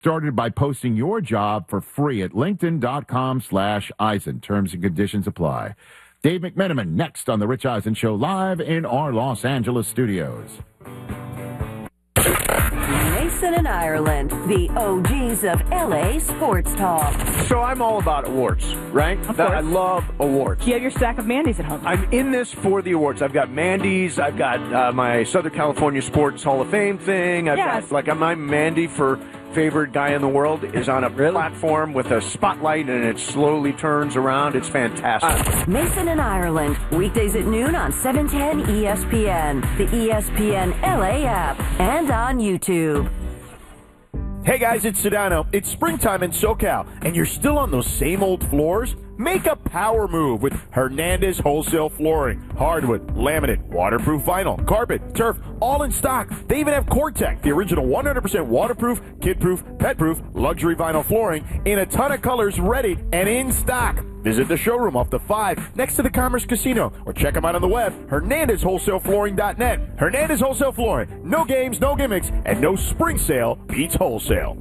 Started by posting your job for free at linkedin.com/Eisen. Terms and conditions apply. Dave McMenamin next on The Rich Eisen Show, live in our Los Angeles studios. Mason and Ireland, the OGs of LA sports talk. So I'm all about awards, right? I love awards. You have your stack of Mandy's at home. I'm in this for the awards. I've got Mandy's. I've got my Southern California Sports Hall of Fame thing. I'm Mandy for favorite guy in the world is on a platform with a spotlight and it slowly turns around. It's fantastic. Mason and Ireland, weekdays at noon on 710 ESPN, the ESPN LA app, and on YouTube. Hey guys, it's Sedano. It's springtime in SoCal, and you're still on those same old floors? Make a power move with Hernandez Wholesale Flooring. Hardwood, laminate, waterproof vinyl, carpet, turf, all in stock. They even have Cortec, the original 100% waterproof, kid-proof, pet-proof, luxury vinyl flooring in a ton of colors ready and in stock. Visit the showroom off the 5 next to the Commerce Casino or check them out on the web, HernandezWholesaleFlooring.net. Hernandez Wholesale Flooring. No games, no gimmicks, and no spring sale beats wholesale.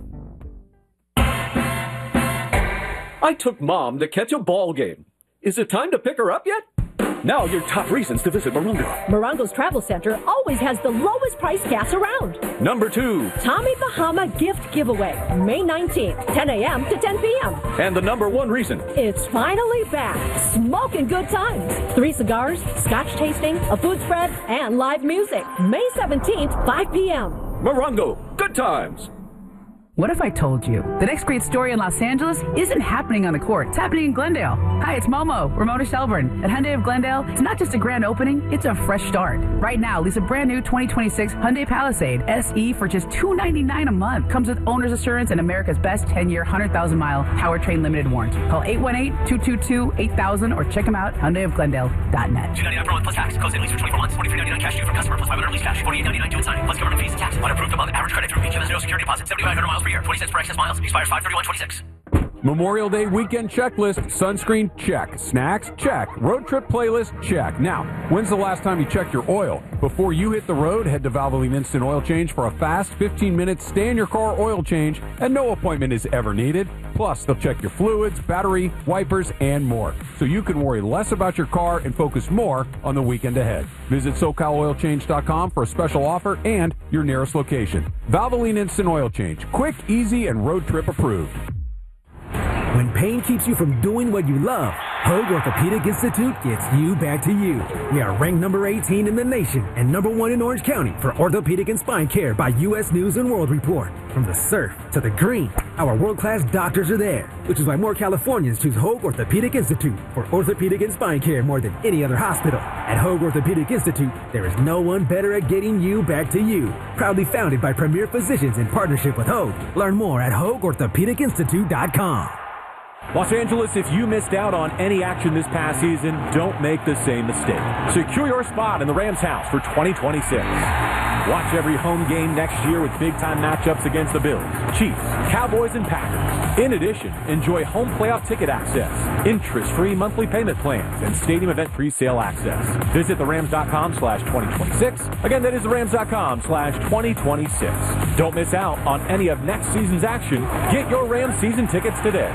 I took Mom to catch a ball game. Is it time to pick her up yet? Now your top reasons to visit Morongo. Morongo's Travel Center always has the lowest price gas around. Number 2. Tommy Bahama Gift Giveaway, May 19th, 10 a.m. to 10 p.m. And the number 1 reason. It's finally back. Smoking good times. 3 cigars, scotch tasting, a food spread, and live music. May 17th, 5 p.m. Morongo, good times. What if I told you the next great story in Los Angeles isn't happening on the court? It's happening in Glendale. Hi, it's Momo, Ramona Shelburne. At Hyundai of Glendale, it's not just a grand opening, it's a fresh start. Right now, lease a brand new 2026 Hyundai Palisade SE for just $299 a month. Comes with owner's assurance and America's best 10-year, 100,000-mile powertrain limited warranty. Call 818-222-8000 or check them out, HyundaiofGlendale.net. $299 per month plus tax. Close at least for 24 months. $43.99 cash due from customer plus $500 lease cash. $48.99 due on signing plus government fees and tax. Unapproved above average credit through HMS. No security deposit. 7,500 miles per year. 20 cents per excess miles. Expires 5/31/26. Memorial Day weekend checklist. Sunscreen, check. Snacks, check. Road trip playlist, check. Now, when's the last time you checked your oil? Before you hit the road, head to Valvoline Instant Oil Change for a fast 15-minute stay-in-your-car oil change, and no appointment is ever needed. Plus, they'll check your fluids, battery, wipers, and more, so you can worry less about your car and focus more on the weekend ahead. Visit SoCalOilChange.com for a special offer and your nearest location. Valvoline Instant Oil Change. Quick, easy, and road trip approved. When pain keeps you from doing what you love, Hoag Orthopedic Institute gets you back to you. We are ranked number 18 in the nation and number 1 in Orange County for orthopedic and spine care by U.S. News and World Report. From the surf to the green, our world-class doctors are there, which is why more Californians choose Hoag Orthopedic Institute for orthopedic and spine care more than any other hospital. At Hoag Orthopedic Institute, there is no one better at getting you back to you. Proudly founded by premier physicians in partnership with Hoag. Learn more at HoagOrthopedicInstitute.com. Los Angeles, if you missed out on any action this past season, don't make the same mistake. Secure your spot in the Rams house for 2026. Watch every home game next year with big-time matchups against the Bills, Chiefs, Cowboys, and Packers. In addition, enjoy home playoff ticket access, interest-free monthly payment plans, and stadium event pre-sale access. Visit therams.com/2026. Again, that is therams.com/2026. Don't miss out on any of next season's action. Get your Rams season tickets today.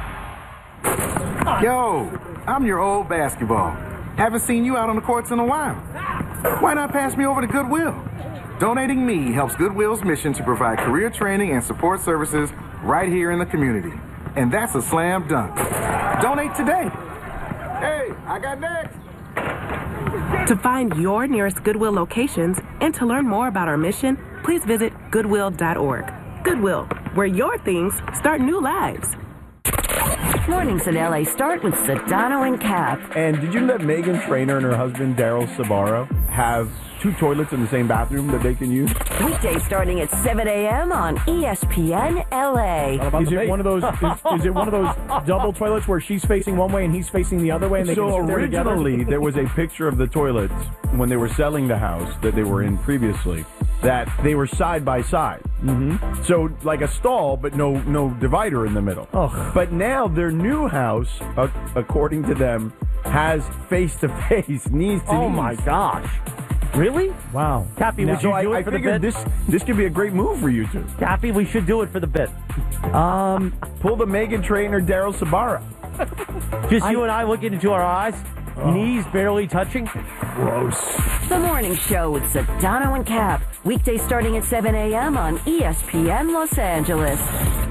Yo, I'm your old basketball. Haven't seen you out on the courts in a while. Why not pass me over to Goodwill? Donating me helps Goodwill's mission to provide career training and support services right here in the community. And that's a slam dunk. Donate today. Hey, I got next. To find your nearest Goodwill locations and to learn more about our mission, please visit Goodwill.org. Goodwill, where your things start new lives. Mornings in LA start with Sedano and Cap. And did you know that Meghan Trainor and her husband, Daryl Sabaro, have 2 toilets in the same bathroom that they can use? Weekdays starting at 7 a.m. on ESPN LA. Is it one of those? Is it one of those double toilets where she's facing one way and he's facing the other way? And they So can sit there together? originally, there was a picture of the toilets when they were selling the house that they were in previously, that they were side by side. Mm-hmm. So like a stall, but no divider in the middle. Oh. But now their new house, according to them, has face to face, knees to knees. Oh my gosh! Really? Wow. Cappy, would you do it for the bit? This could be a great move for you two. Cappy, we should do it for the bit. Pull the Megan Trainor, Daryl Sabara. Just you and I looking into our eyes, knees barely touching. Gross. The Morning Show with Sedano and Cap. Weekdays starting at 7 a.m. on ESPN Los Angeles.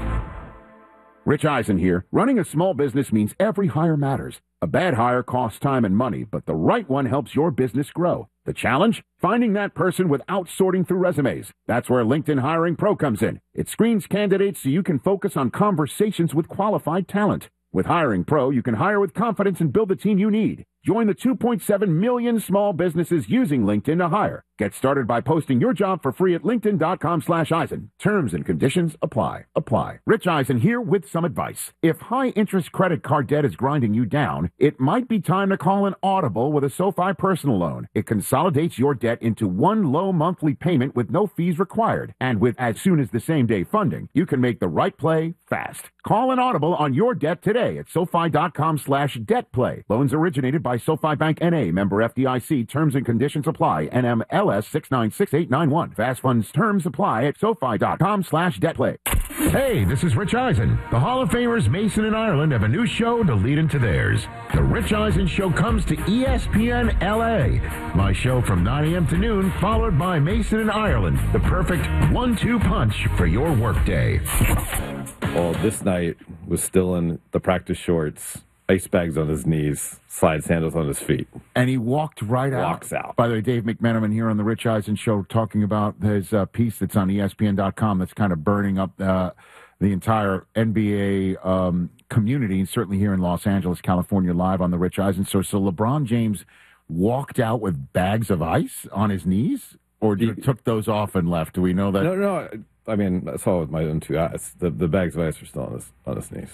Rich Eisen here. Running a small business means every hire matters. A bad hire costs time and money, but the right one helps your business grow. The challenge? Finding that person without sorting through resumes. That's where LinkedIn Hiring Pro comes in. It screens candidates so you can focus on conversations with qualified talent. With Hiring Pro, you can hire with confidence and build the team you need. Join the 2.7 million small businesses using LinkedIn to hire. Get started by posting your job for free at linkedin.com/Eisen. Terms and conditions apply. Rich Eisen here with some advice. If high-interest credit card debt is grinding you down, it might be time to call an audible with a SoFi personal loan. It consolidates your debt into one low monthly payment with no fees required. And with as soon as the same-day funding, you can make the right play fast. Call an audible on your debt today at SoFi.com/debtplay. Loans originated by SoFi Bank N.A. Member FDIC. Terms and conditions apply. NMLS 696891. Fast funds terms apply at SoFi.com/debtplay. Hey, this is Rich Eisen. The Hall of Famers Mason and Ireland have a new show to lead into theirs. The Rich Eisen Show comes to ESPN LA. My show from 9 a.m. to noon, followed by Mason and Ireland. The perfect 1-2 punch for your workday. Well, this night was still in the practice shorts, ice bags on his knees, slide sandals on his feet. And he walked right out. Walks out. By the way, Dave McMenamin here on the Rich Eisen Show talking about his piece that's on ESPN.com that's kind of burning up the entire NBA community, and certainly here in Los Angeles, California, live on the Rich Eisen Show. So LeBron James walked out with bags of ice on his knees, or took those off and left? Do we know that? No. I mean, I saw it with my own two eyes. The bags of ice are still on his knees.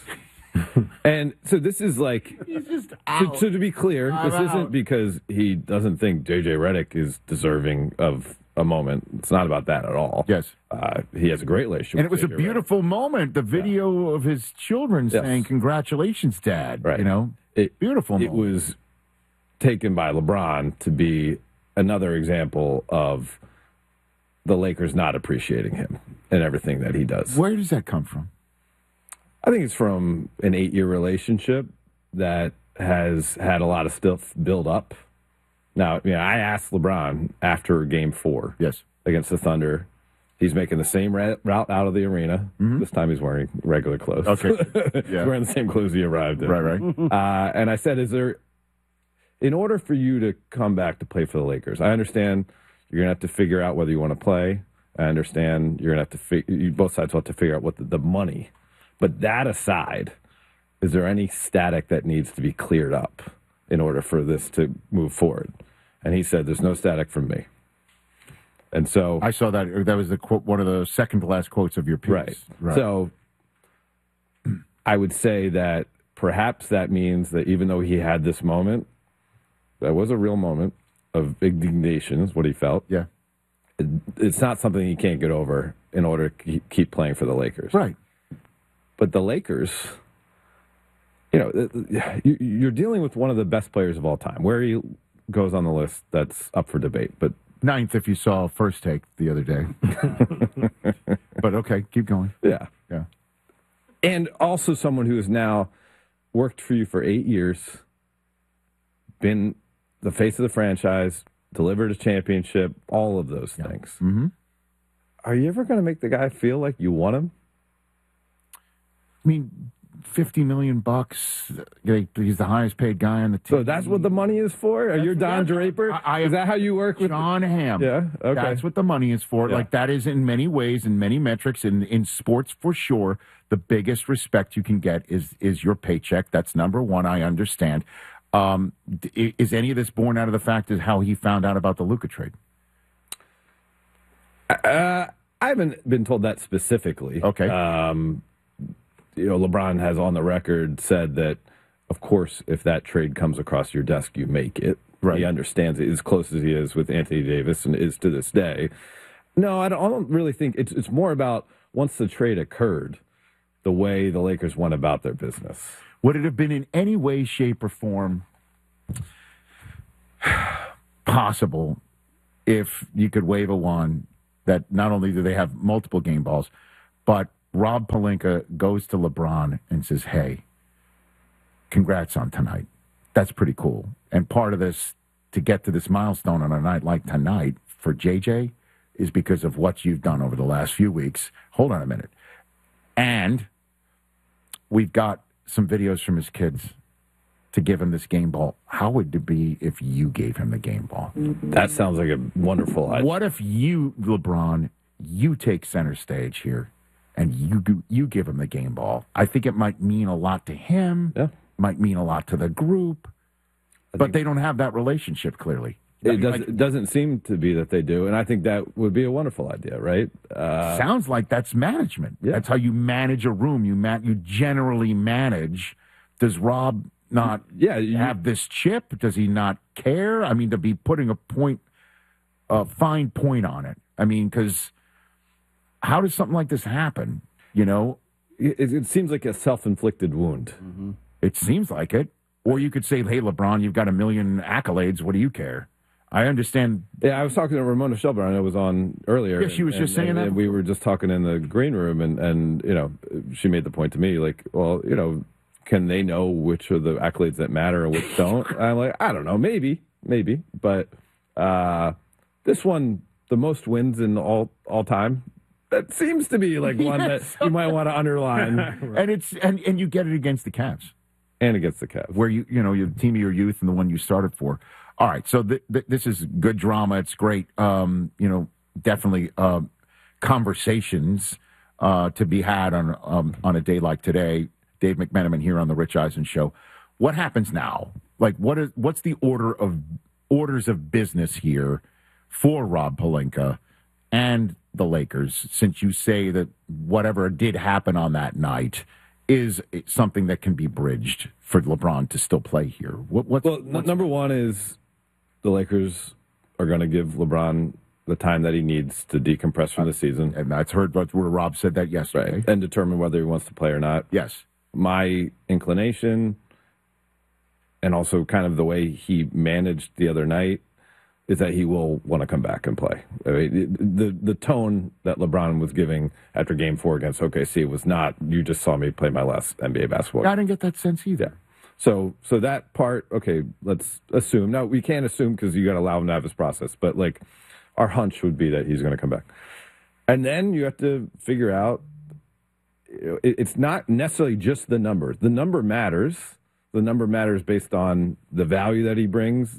And so this is like, he's just out. So to be clear, this isn't because he doesn't think JJ Redick is deserving of a moment. It's not about that at all. Yes. He has a great relationship and it was with a JJ beautiful moment. The video of his children saying, "Congratulations, Dad." Right. You know, beautiful moment. It was taken by LeBron to be another example of the Lakers not appreciating him and everything that he does. Where does that come from? I think it's from an 8-year relationship that has had a lot of stuff build up. Now, I asked LeBron after Game 4 against the Thunder. He's making the same route out of the arena. Mm-hmm. This time he's wearing regular clothes. Okay. He's wearing the same clothes he arrived in. Right. And I said, in order for you to come back to play for the Lakers, I understand you're going to have to figure out whether you want to play. I understand you're going to have to both sides will have to figure out what the money. But that aside, is there any static that needs to be cleared up in order for this to move forward? And he said, there's no static from me. And so I saw that. That was the quote, one of the second to last quotes of your piece. Right. So I would say that perhaps that means that even though he had this moment, that was a real moment of indignation, is what he felt. Yeah. It's not something he can't get over in order to keep playing for the Lakers. Right. But the Lakers, you're dealing with one of the best players of all time. Where he goes on the list, that's up for debate. But 9th if you saw First Take the other day. But okay, keep going. Yeah. Yeah. And also someone who has now worked for you for 8 years, been the face of the franchise, delivered a championship, all of those things. Mm-hmm. Are you ever going to make the guy feel like you want him? I mean, $50 million. He's the highest paid guy on the team. So that's what the money is for? Are you Don Draper? Is that how you work with John Hamm? Yeah, okay. That's what the money is for. Yeah. Like, that is in many ways, in many metrics, in sports for sure, the biggest respect you can get is your paycheck. That's number one, I understand. Is any of this born out of the fact of how he found out about the Luka trade? I haven't been told that specifically. Okay. LeBron has on the record said that, of course, if that trade comes across your desk, you make it. Right. He understands it as close as he is with Anthony Davis and is to this day. No, I don't really think it's more about once the trade occurred, the way the Lakers went about their business. Would it have been in any way, shape, or form possible if you could wave a wand that not only do they have multiple game balls, but Rob Pelinka goes to LeBron and says, hey, congrats on tonight. That's pretty cool. And part of this, to get to this milestone on a night like tonight for JJ, is because of what you've done over the last few weeks. Hold on a minute. And we've got some videos from his kids to give him this game ball. How would it be if you gave him the game ball? That sounds like a wonderful idea. What if you, LeBron, you take center stage here and you give him the game ball? I think it might mean a lot to him. Yeah. Might mean a lot to the group. But they don't have that relationship, clearly. It doesn't seem to be that they do, and I think that would be a wonderful idea, right? Sounds like that's management. Yeah. That's how you manage a room. You generally manage. Does Rob not have this chip? Does he not care? I mean, to be putting a fine point on it. I mean, because how does something like this happen? You know? It seems like a self-inflicted wound. Mm-hmm. It seems like it. Or you could say, hey, LeBron, you've got a million accolades. What do you care? I understand. Yeah, I was talking to Ramona Shelburne. I know was on earlier. Yeah, she was just saying that. And we were just talking in the green room, and you know, she made the point to me, like, well, you know, can they know which are the accolades that matter and which don't? I'm like, I don't know, maybe, but this one, the most wins in all time. That seems to be like one that you might want to underline. And it's and you get it against the Cavs. And against the Cavs. Where you know, you're the team of your youth and the one you started for. All right, so this is good drama. It's great. You know, definitely conversations to be had on a day like today. Dave McMenamin here on the Rich Eisen Show. What happens now? Like, what's the orders of business here for Rob Pelinka and the Lakers? Since you say that whatever did happen on that night is something that can be bridged for LeBron to still play here. What's number one is the Lakers are going to give LeBron the time that he needs to decompress from the season. And that's heard where Rob said that yesterday. Right. And determine whether he wants to play or not. Yes. My inclination, and also kind of the way he managed the other night, is that he will want to come back and play. I mean, the tone that LeBron was giving after Game 4 against OKC was not, you just saw me play my last NBA basketball. I didn't get that sense either. Yeah. So that part, okay, let's assume. Now, we can't assume because you got to allow him to have his process, but like our hunch would be that he's going to come back. And then you have to figure out, it's not necessarily just the number. The number matters. The number matters based on the value that he brings.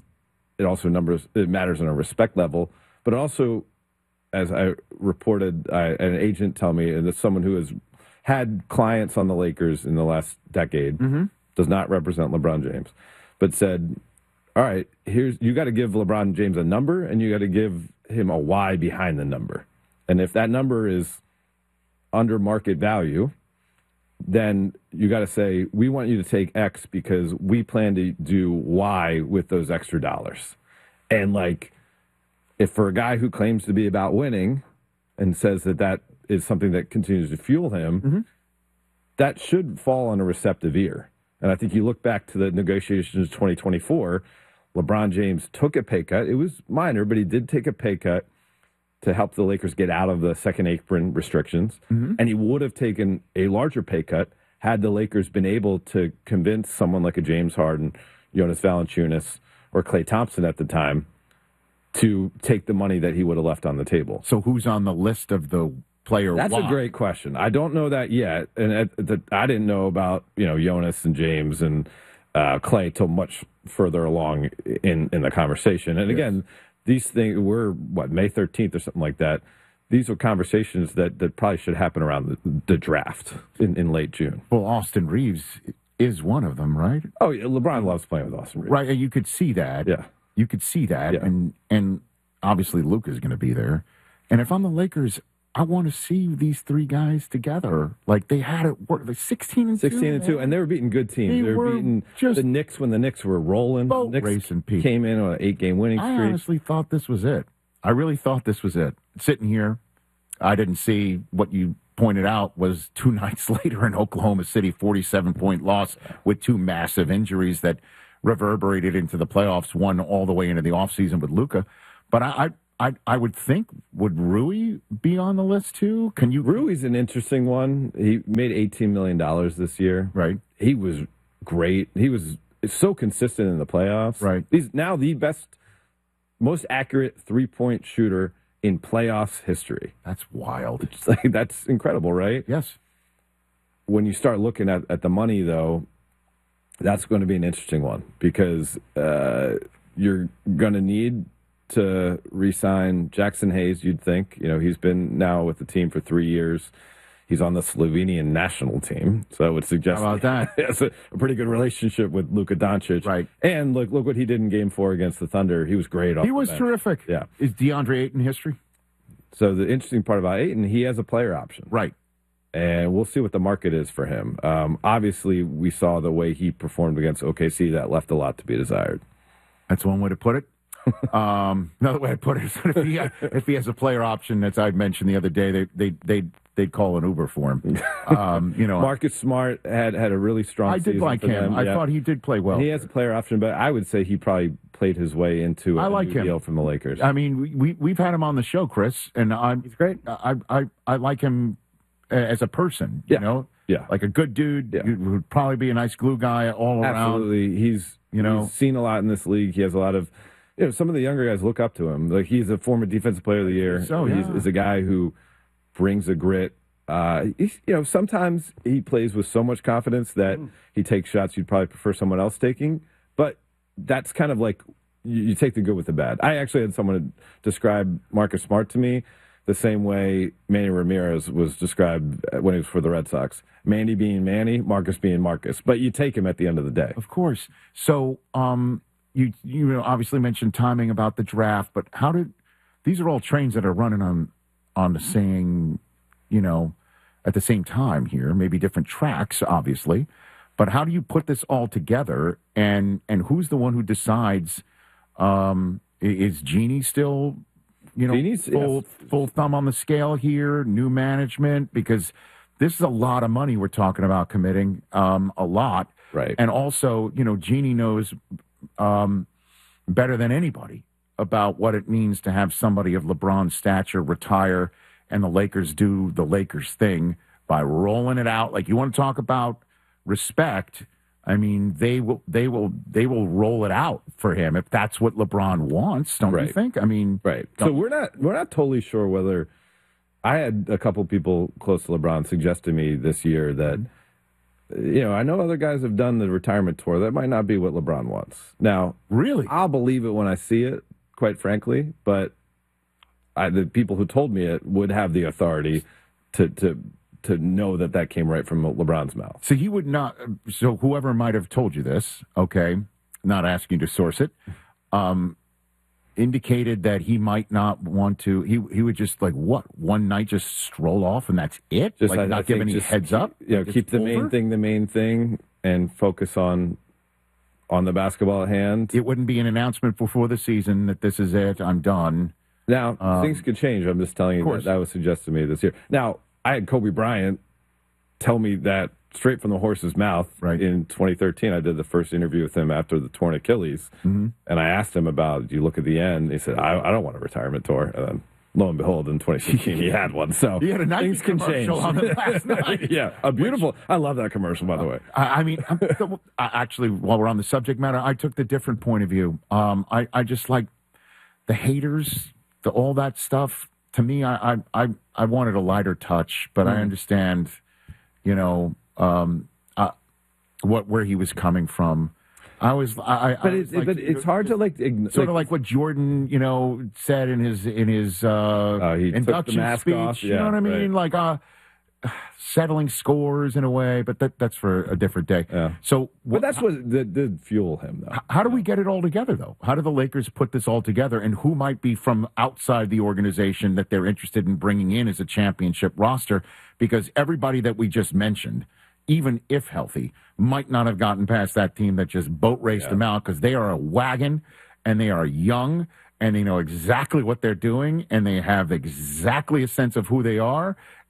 It matters on a respect level, but also, as I reported, an agent tell me, and it's someone who has had clients on the Lakers in the last decade, does not represent LeBron James, but said, all right, you got to give LeBron James a number, and you got to give him a why behind the number. And if that number is under market value, then you got to say, we want you to take X because we plan to do Y with those extra dollars. And like, if for a guy who claims to be about winning and says that is something that continues to fuel him, that should fall on a receptive ear. And I think you look back to the negotiations of 2024, LeBron James took a pay cut. It was minor, but he did take a pay cut to help the Lakers get out of the second apron restrictions. And he would have taken a larger pay cut had the Lakers been able to convince someone like a James Harden, Jonas Valanciunas, or Klay Thompson at the time to take the money that he would have left on the table. So who's on the list of the player? That's a great question. I don't know that yet. And I didn't know about, Jonas and James and Klay till much further along in the conversation. And again, these things were, May 13th or something like that. These are conversations that probably should happen around the draft in late June. Well, Austin Reeves is one of them, right? Oh, yeah, LeBron loves playing with Austin Reeves. Right, and you could see that. Yeah. You could see that, Yeah. and obviously Luka's going to be there. And if I'm the Lakers, I want to see these three guys together. Like they had it work, like 16-2. 16-2, and they were beating good teams. They were beating the Knicks when the Knicks were rolling. The Knicks racing Pete. Came in on an 8-game winning streak. I honestly thought this was it. I really thought this was it. Sitting here, I didn't see what you pointed out was 2 nights later in Oklahoma City, 47-point loss with 2 massive injuries that reverberated into the playoffs, one all the way into the offseason with Luka. But I would think, would Rui be on the list too? Can you? Rui's an interesting one. He made $18 million this year. Right. He was great. He was so consistent in the playoffs. Right. He's now the best, most accurate 3-point shooter in playoffs history. That's wild. That's incredible, right? Yes. When you start looking at the money, though, that's going to be an interesting one because you're going to need to re-sign Jackson Hayes, you'd think. You know, he's been now with the team for 3 years. He's on the Slovenian national team, so I would suggest How about that? he has a pretty good relationship with Luka Doncic. Right. And look what he did in Game 4 against the Thunder. He was great. He was terrific. Yeah. Is DeAndre Ayton history? So the interesting part about Ayton, he has a player option. Right. And we'll see what the market is for him. Obviously, we saw the way he performed against OKC. That left a lot to be desired. That's one way to put it. Another way to put it is that if he has a player option, as I mentioned the other day, they'd call an Uber for him. Marcus Smart had a really strong I season did like for him. them. I thought he did play well. He has a player option, but I would say he probably played his way into a new deal from the Lakers. I mean, we've had him on the show, Chris, and he's great. I like him as a person. You know, like a good dude. Yeah. He would probably be a nice glue guy all around. Absolutely, he's seen a lot in this league. He has a lot of. Some of the younger guys look up to him. Like he's a former defensive player of the year. So he's a guy who brings a grit. Sometimes he plays with so much confidence that he takes shots you'd probably prefer someone else taking. But that's kind of like you take the good with the bad. I actually had someone describe Marcus Smart to me the same way Manny Ramirez was described when he was for the Red Sox. Manny being Manny, Marcus being Marcus. But you take him at the end of the day. Of course. So, You obviously mentioned timing about the draft, but these are all trains that are running on the same, at the same time here, maybe different tracks, obviously, but how do you put this all together and who's the one who decides, is Jeannie still, Jeannie's, full thumb on the scale here, new management, because this is a lot of money we're talking about committing, a lot. Right. And also, Jeannie knows, better than anybody about what it means to have somebody of LeBron's stature retire and the Lakers do the Lakers thing by rolling it out. Like, you want to talk about respect? I mean, they will roll it out for him if that's what LeBron wants, don't you think? I mean, right. So we're not totally sure whether. I had a couple people close to LeBron suggest to me this year that. I know other guys have done the retirement tour. That might not be what LeBron wants. Now, really, I'll believe it when I see it, quite frankly. But the people who told me it would have the authority to know that came right from LeBron's mouth. So he would not. So whoever might have told you this, okay, not asking you to source it, indicated that he might not want to. He would just one night just stroll off and that's it. Just not give any heads up. Keep the main thing and focus on the basketball at hand. It wouldn't be an announcement before the season that this is it. I'm done. Now things could change. I'm just telling you that was suggested to me this year. Now I had Kobe Bryant tell me that straight from the horse's mouth. Right. In 2013, I did the first interview with him after the torn Achilles, and I asked him about, do you look at the end? He said, I don't want a retirement tour. And then, lo and behold, in 2016, he had one. So he had a Nike things can change. on the last night. Yeah, a beautiful. I love that commercial, by the way. I mean, actually, while we're on the subject matter, I took the different point of view. I just like the haters, all that stuff. To me, I wanted a lighter touch, but I understand, where he was coming from. But it's hard to sort of like what Jordan, said in his induction speech. Off. You know what I mean? Right. Like settling scores in a way, but that's for a different day. Yeah. So, but that's what did fuel him, though. How do we get it all together, though? How do the Lakers put this all together, and who might be from outside the organization that they're interested in bringing in as a championship roster? Because everybody that we just mentioned, even if healthy, might not have gotten past that team that just boat raced them out, because they are a wagon and they are young and they know exactly what they're doing and they have exactly a sense of who they are.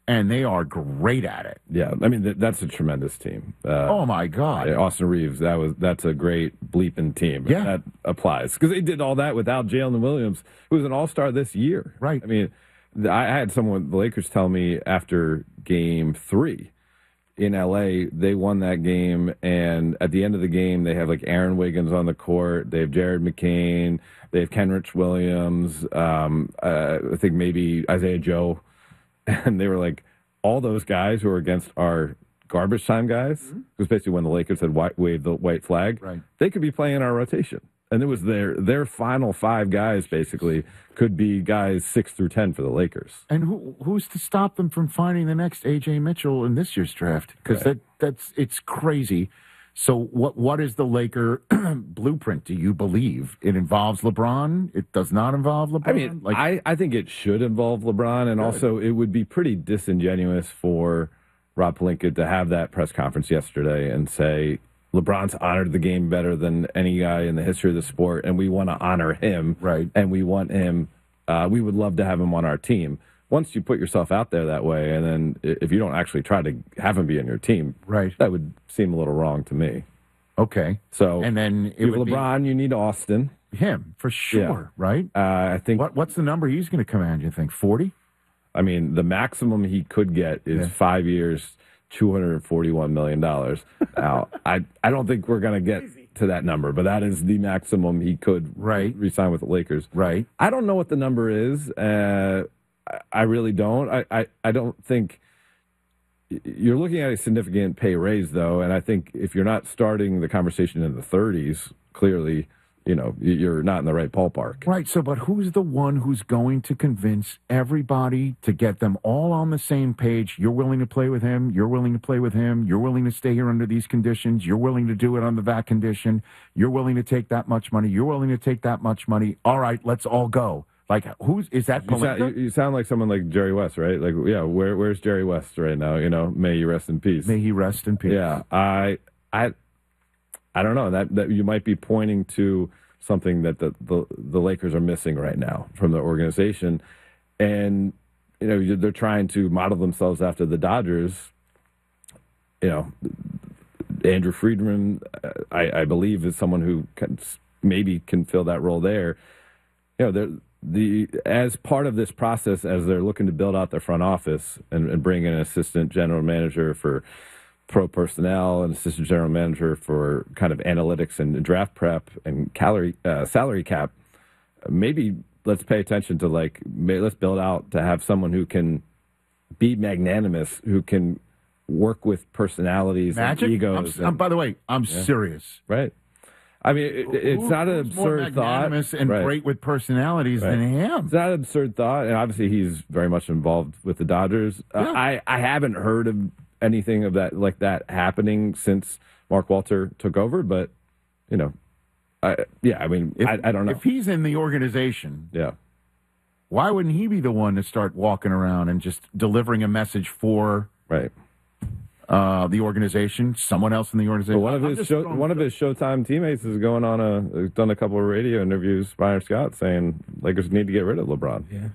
and they are great at it. Yeah, I mean that's a tremendous team. Oh my God, Austin Reeves, that's a great bleeping team. Yeah, that applies because they did all that without Jalen Williams, who was an All-Star this year. Right. I mean, I had someone, the Lakers, tell me after Game 3 in LA, they won that game, and at the end of the game, they have like Aaron Wiggins on the court, they have Jared McCain, they have Kenrich Williams, I think maybe Isaiah Joe. And they were like, all those guys who are against our garbage time guys, because basically when the Lakers had waved the white flag, they could be playing our rotation. And it was their final 5 guys basically could be guys 6 through 10 for the Lakers. And who's to stop them from finding the next A.J. Mitchell in this year's draft? Because it's crazy. So what is the Laker blueprint? Do you believe it involves LeBron? It does not involve LeBron? I mean, I think it should involve LeBron, and also it would be pretty disingenuous for Rob Pelinka to have that press conference yesterday and say, LeBron's honored the game better than any guy in the history of the sport, and we want to honor him. Right. And we want him, we would love to have him on our team. Once you put yourself out there that way, and then if you don't actually try to have him be on your team, that would seem a little wrong to me. Okay. So, and then you have LeBron, you need Austin. Him, for sure, right? I think. What's the number he's going to command, you think? 40? I mean, the maximum he could get is 5 years, $241 million. Now, I don't think we're going to get to that number, but that is the maximum he could re-sign with the Lakers. Right. I don't know what the number is. I really don't. I don't think you're looking at a significant pay raise, though, and I think if you're not starting the conversation in the 30s, clearly, you're not in the right ballpark. Right. So, but who's the one who's going to convince everybody to get them all on the same page? You're willing to play with him. You're willing to play with him. You're willing to stay here under these conditions. You're willing to do it under that condition. You're willing to take that much money. You're willing to take that much money. All right, let's all go. Like, is that Pelinka? You sound like someone like Jerry West, right? Like, yeah, where's Jerry West right now? May he rest in peace. May he rest in peace. Yeah, I don't know. That you might be pointing to something that the Lakers are missing right now from the organization, and they're trying to model themselves after the Dodgers. Andrew Friedman, I believe, is someone who maybe can fill that role there. As part of this process, as they're looking to build out their front office and bring in an assistant general manager for pro personnel, an assistant general manager for kind of analytics and draft prep and salary cap, maybe let's pay attention to let's build out to have someone who can be magnanimous, who can work with personalities and egos. By the way, I'm serious. Right. I mean, it's not an absurd thought. And great with personalities than him. It's not an absurd thought, and obviously he's very much involved with the Dodgers. I haven't heard of anything of that like that happening since Mark Walter took over, but I don't know. If he's in the organization, why wouldn't he be the one to start walking around and just delivering a message for the organization, someone else in the organization? Well, one of his Showtime teammates is going on done a couple of radio interviews, Byron Scott, saying Lakers need to get rid of LeBron. Yeah.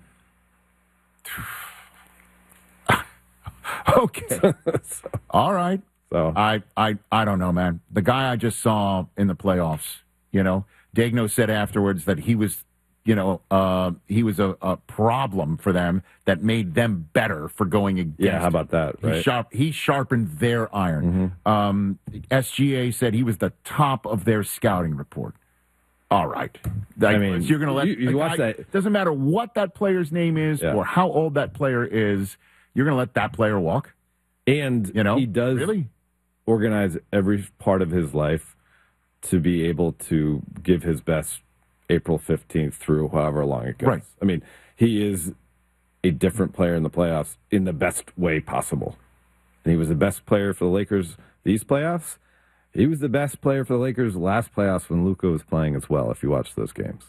Okay. All right. So I don't know, man. The guy I just saw in the playoffs, Dagno said afterwards that he was, he was a problem for them that made them better for going against. Yeah, how about that? Right? He sharpened their iron. SGA said he was the top of their scouting report. All right. You're going to let you watch that. Doesn't matter what that player's name is or how old that player is. You're going to let that player walk? And he does organize every part of his life to be able to give his best April 15th through however long it goes. Right. I mean, he is a different player in the playoffs in the best way possible. And he was the best player for the Lakers these playoffs. He was the best player for the Lakers last playoffs when Luka was playing as well, if you watch those games.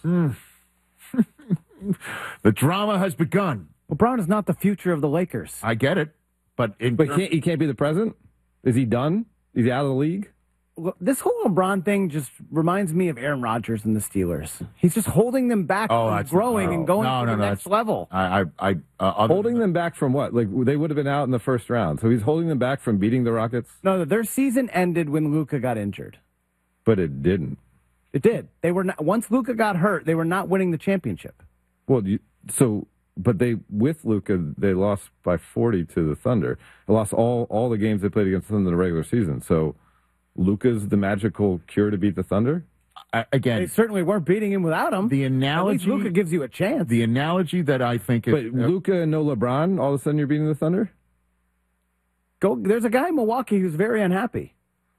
The drama has begun. LeBron is not the future of the Lakers. I get it. But he can't be the president? Is he done? Is he out of the league? this whole LeBron thing just reminds me of Aaron Rodgers and the Steelers. He's just holding them back from growing and going to the next level. Holding them back from what? Like, they would have been out in the first round. So he's holding them back from beating the Rockets? No, their season ended when Luka got injured. But it didn't. It did. They were not, once Luka got hurt, they were not winning the championship. Well, but with Luka, they lost by 40 to the Thunder. They lost all the games they played against the Thunder in the regular season. So Luka's the magical cure to beat the Thunder? Again, they certainly weren't beating him without him. The analogy, at least Luka gives you a chance. The analogy that I think is... But Luka and no LeBron, all of a sudden you're beating the Thunder? There's a guy in Milwaukee who's very unhappy.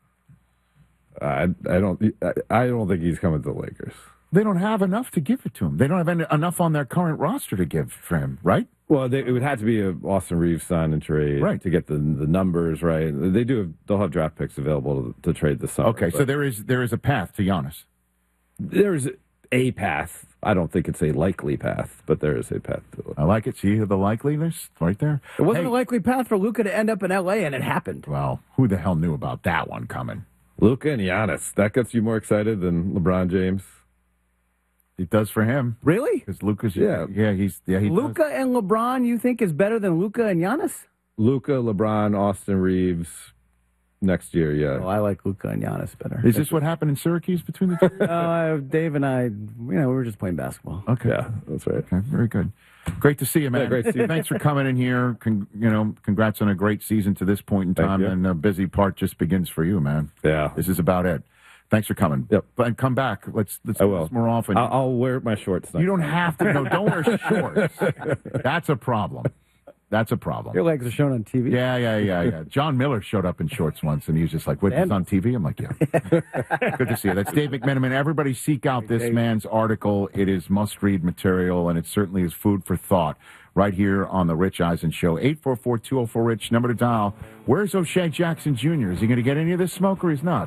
I don't think he's coming to the Lakers. They don't have enough to give it to him. They don't have enough on their current roster to give for him, right? Well, it would have to be a Austin Reeves sign and trade to get the numbers right. They'll have draft picks available to trade this summer. Okay, so there is a path to Giannis. There's a path. I don't think it's a likely path, but there is a path to it. I like it. See the likeliness right there? It wasn't a likely path for Luka to end up in L.A., and it happened. Well, who the hell knew about that one coming? Luka and Giannis. That gets you more excited than LeBron James? It does for him. Really? Because Luka's... he Luka does. and LeBron, you think, is better than Luka and Giannis? Luka, LeBron, Austin Reeves... Next year, yeah. Well, I like Luka and Giannis better. Is this what happened in Syracuse between the two? Dave and I, we were just playing basketball. Okay. Yeah, that's right. Okay, very good. Great to see you, man. Yeah, great to see you. Thanks for coming in here. Congrats on a great season to this point in time, and the busy part just begins for you, man. Yeah. This is about it. Thanks for coming. Yep. And come back. Let's do this more often. I'll wear my shorts. You don't have to. No, don't wear shorts. That's a problem. That's a problem. Your legs are shown on TV. Yeah. John Miller showed up in shorts once, and he was just like, "Wait, it's on TV?" I'm like, "Yeah." Good to see you. That's Dave McMenamin. Everybody seek out this man's article. It is must-read material, and it certainly is food for thought right here on The Rich Eisen Show. 844-204-RICH, number to dial. Where's O'Shea Jackson Jr.? Is he going to get any of this smoke, or he's not?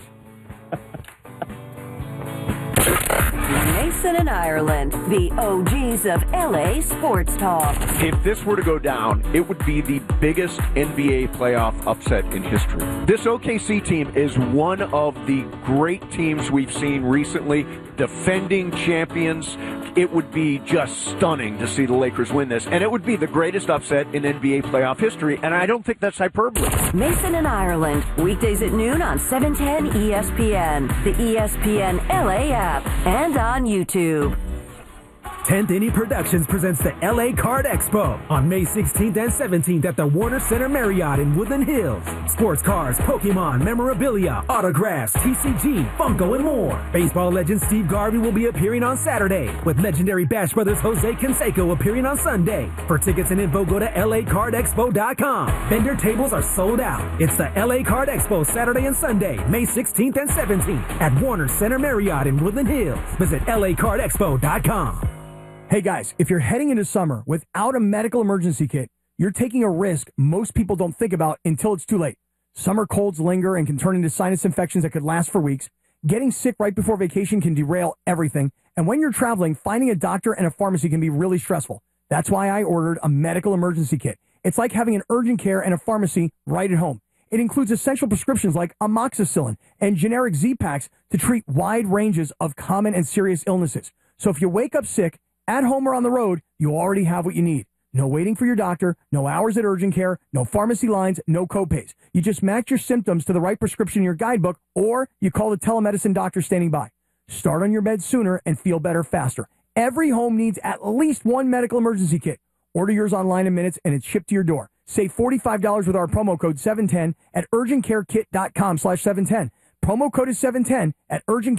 Mason and Ireland, the OGs of LA sports talk. If this were to go down, it would be the biggest NBA playoff upset in history. This OKC team is one of the great teams we've seen recently, defending champions. It would be just stunning to see the Lakers win this, and it would be the greatest upset in NBA playoff history, and I don't think that's hyperbole. Mason and Ireland, weekdays at noon on 710 ESPN, the ESPN LA app, and on YouTube. 10th Inning Productions presents the LA Card Expo on May 16th and 17th at the Warner Center Marriott in Woodland Hills. Sports cards, Pokemon, memorabilia, autographs, TCG, Funko, and more. Baseball legend Steve Garvey will be appearing on Saturday, with legendary Bash Brothers Jose Canseco appearing on Sunday. For tickets and info, go to LACardExpo.com. Vendor tables are sold out. It's the LA Card Expo Saturday and Sunday, May 16th and 17th at Warner Center Marriott in Woodland Hills. Visit LACardExpo.com. Hey guys, if you're heading into summer without a medical emergency kit, you're taking a risk most people don't think about until it's too late. Summer colds linger and can turn into sinus infections that could last for weeks. Getting sick right before vacation can derail everything. And when you're traveling, finding a doctor and a pharmacy can be really stressful. That's why I ordered a medical emergency kit. It's like having an urgent care and a pharmacy right at home. It includes essential prescriptions like amoxicillin and generic Z-Packs to treat wide ranges of common and serious illnesses. So if you wake up sick, at home or on the road, you already have what you need. No waiting for your doctor, no hours at urgent care, no pharmacy lines, no copays. You just match your symptoms to the right prescription in your guidebook, or you call the telemedicine doctor standing by. Start on your bed sooner and feel better faster. Every home needs at least one medical emergency kit. Order yours online in minutes and it's shipped to your door. Save $45 with our promo code 710 at urgentcarekit.com/710. Promo code is 710 at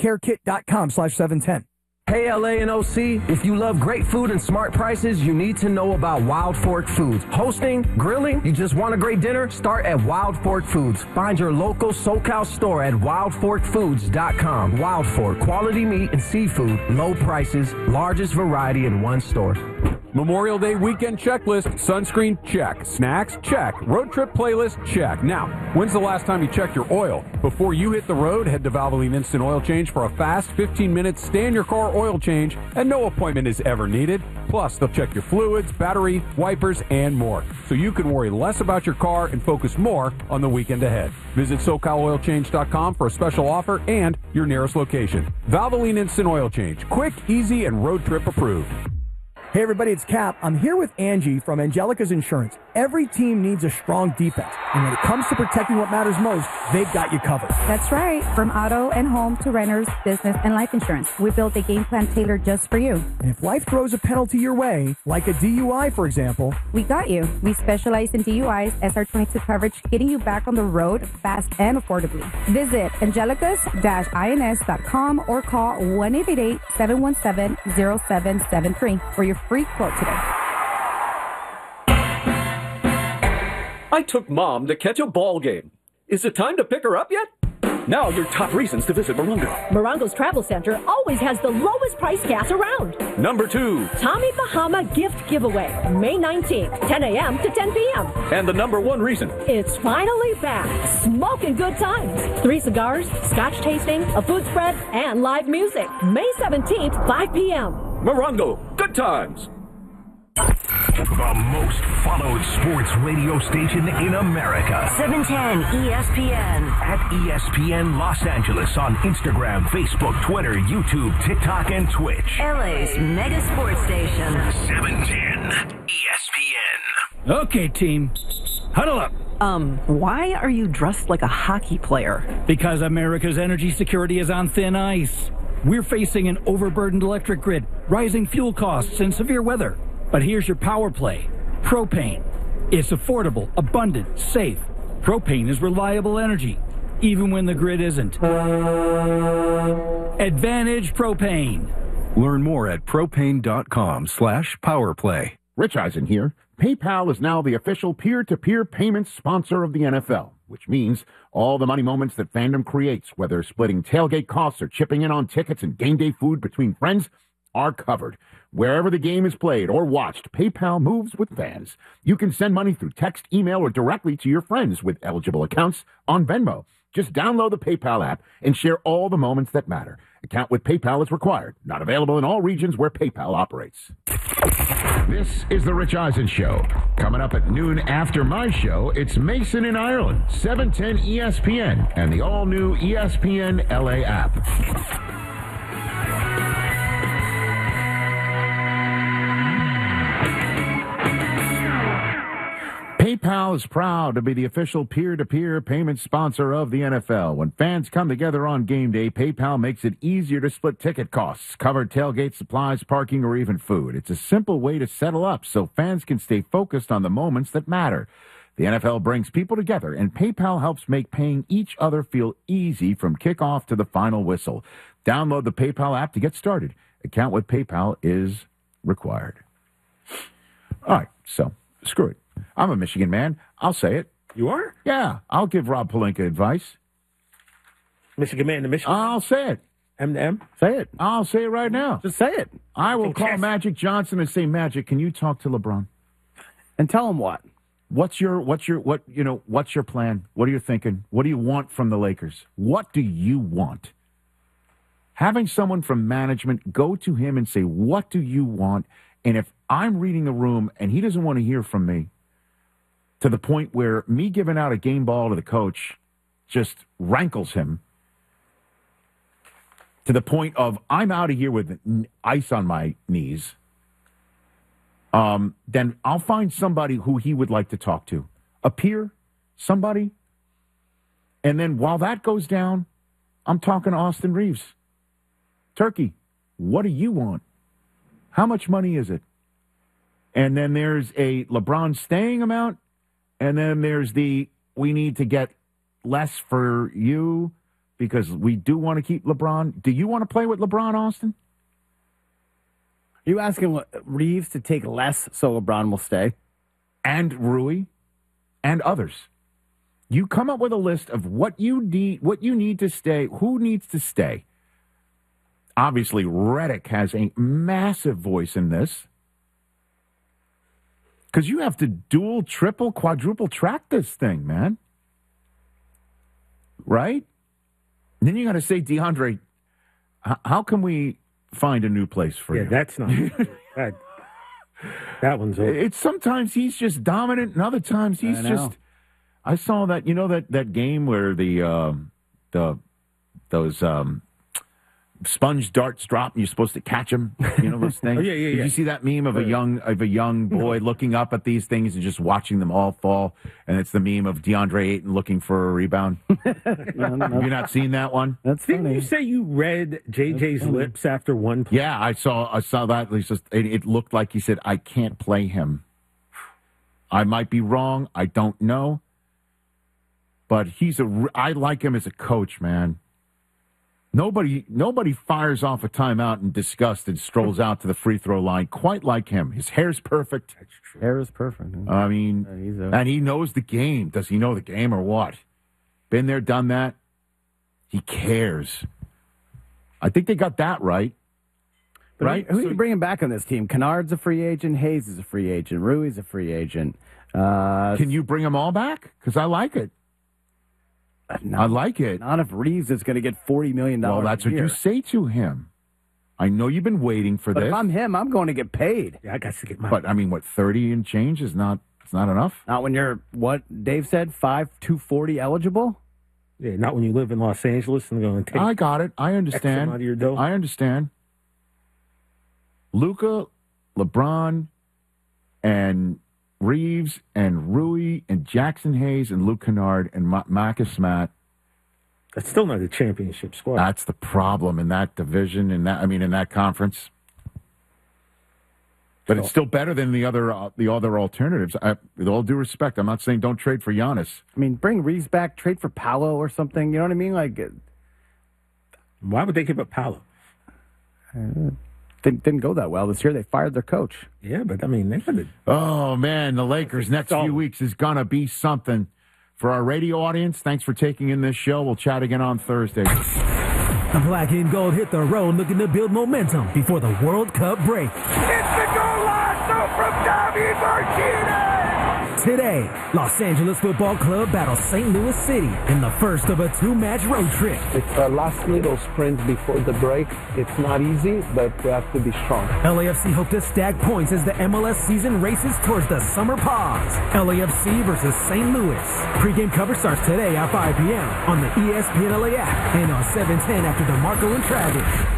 urgentcarekit.com/710. Hey LA and OC, if you love great food and smart prices, you need to know about Wild Fork Foods. Hosting, grilling, you just want a great dinner? Start at Wild Fork Foods. Find your local SoCal store at wildforkfoods.com. Wild Fork, quality meat and seafood, low prices, largest variety in one store. Memorial Day weekend checklist. Sunscreen, check. Snacks, check. Road trip playlist, check. Now, when's the last time you checked your oil? Before you hit the road, head to Valvoline Instant Oil Change for a fast 15-minute stay-in-your-car oil change, and no appointment is ever needed. Plus, they'll check your fluids, battery, wipers, and more, so you can worry less about your car and focus more on the weekend ahead. Visit SoCalOilChange.com for a special offer and your nearest location. Valvoline Instant Oil Change. Quick, easy, and road trip approved. Hey everybody, it's Cap. I'm here with Angie from Angelica's Insurance. Every team needs a strong defense, and when it comes to protecting what matters most, they've got you covered. That's right. From auto and home to renters, business, and life insurance, we built a game plan tailored just for you. And if life throws a penalty your way, like a DUI, for example, we got you. We specialize in DUIs, SR22 coverage, getting you back on the road fast and affordably. Visit angelicas-ins.com or call 1-888-717-0773 for your free quote today. I took Mom to catch a ball game. Is it time to pick her up yet? Now your top reasons to visit Morongo. Morongo's Travel Center always has the lowest price gas around. Number 2. Tommy Bahama Gift Giveaway, May 19th, 10 a.m. to 10 p.m. And the number 1 reason. It's finally back. Smoking good times. 3 cigars, scotch tasting, a food spread, and live music. May 17th, 5 p.m. Morongo, good times. The most followed sports radio station in America. 710 ESPN. At ESPN Los Angeles on Instagram, Facebook, Twitter, YouTube, TikTok, and Twitch. LA's mega sports station. 710 ESPN. Okay, team. Huddle up. Why are you dressed like a hockey player? Because America's energy security is on thin ice. We're facing an overburdened electric grid, rising fuel costs, and severe weather. But here's your power play. Propane. It's affordable, abundant, safe. Propane is reliable energy, even when the grid isn't. Advantage Propane. Learn more at propane.com/powerplay. Rich Eisen here. PayPal is now the official peer-to-peer payment sponsor of the NFL, which means all the money moments that fandom creates, whether splitting tailgate costs or chipping in on tickets and game day food between friends, are covered. Wherever the game is played or watched, PayPal moves with fans. You can send money through text, email, or directly to your friends with eligible accounts on Venmo. Just download the PayPal app and share all the moments that matter. Account with PayPal is required. Not available in all regions where PayPal operates. This is The Rich Eisen Show. Coming up at noon after my show, it's Mason in Ireland, 710 ESPN, and the all-new ESPN LA app. PayPal is proud to be the official peer-to-peer payment sponsor of the NFL. When fans come together on game day, PayPal makes it easier to split ticket costs, cover tailgate supplies, parking, or even food. It's a simple way to settle up so fans can stay focused on the moments that matter. The NFL brings people together, and PayPal helps make paying each other feel easy from kickoff to the final whistle. Download the PayPal app to get started. Account with PayPal is required. All right, so screw it. I'm a Michigan man. I'll say it. You are? Yeah, I'll give Rob Pelinka advice. Michigan man to Michigan. I'll say it. M. Say it. I'll say it right now. Just say it. I will call Magic Johnson and say, Magic, can you talk to LeBron? And tell him what? What's your plan? What are you thinking? What do you want from the Lakers? What do you want? Having someone from management go to him and say, what do you want? And if I'm reading the room and he doesn't want to hear from me, to the point where me giving out a game ball to the coach just rankles him, to the point of I'm out of here with ice on my knees, then I'll find somebody who he would like to talk to. A peer, somebody. And then while that goes down, I'm talking to Austin Reeves. Turkey, what do you want? How much money is it? And then there's a LeBron staying amount. And then there's we need to get less for you because we do want to keep LeBron. Do you want to play with LeBron, Austin? Are you asking Reeves to take less so LeBron will stay? And Rui and others. You come up with a list of what you need to stay, who needs to stay. Obviously, Redick has a massive voice in this. Because you have to dual, triple, quadruple track this thing, man. Right? And then you got to say, DeAndre, how can we find a new place for you? Yeah, that's not that one's over. It's sometimes he's just dominant, and other times he's just. I saw that that game where those sponge darts drop and you're supposed to catch them. You know those things. Yeah. Did you see that meme of a young boy looking up at these things and just watching them all fall? And it's the meme of DeAndre Ayton looking for a rebound. Have you not seen that one? Didn't you say you read JJ's lips after one play? Yeah, I saw that. It looked like he said, "I can't play him." I might be wrong. I don't know. But I like him as a coach, man. Nobody fires off a timeout in disgust and strolls out to the free throw line quite like him. His hair's perfect. That's true. Hair is perfect. I mean, and he knows the game. Does he know the game or what? Been there, done that. He cares. I think they got that right. But right? Who are you bringing back on this team? Kennard's a free agent. Hayes is a free agent. Rui's a free agent. Can you bring them all back? Because I like it. I like it. Not if Reeves is going to get $40 million. Well, that's what you say to him. I know you've been waiting for but this. If I'm him, I'm going to get paid. Yeah, I got to get my. But I mean, 30 and change is not. It's not enough. Not when you're what Dave said, 240 eligible. Yeah, not when you live in Los Angeles and going to take. I got it. I understand. X amount of your dough. I understand. Luka, LeBron, and Reeves and Rui and Jackson Hayes and Luke Kennard and Marcus Smart. That's still not a championship squad. That's the problem in that division, in that conference. But it's still better than the other alternatives. With all due respect, I'm not saying don't trade for Giannis. I mean, bring Reeves back, trade for Paolo or something. You know what I mean? Like, why would they give up Paolo? Didn't go that well this year. They fired their coach. Yeah, but I mean, they got to. Oh man, the Lakers next few weeks is gonna be something. For our radio audience, thanks for taking in this show. We'll chat again on Thursday. The black and gold hit the road looking to build momentum before the World Cup break. It's the goal lasso from David Martinez! Today, Los Angeles Football Club battles St. Louis City in the first of a two-match road trip. It's our last little sprint before the break. It's not easy, but we have to be strong. LAFC hope to stack points as the MLS season races towards the summer pause. LAFC versus St. Louis. Pre-game coverage starts today at 5 p.m. on the ESPN LA app and on 710 after DeMarco and Travis.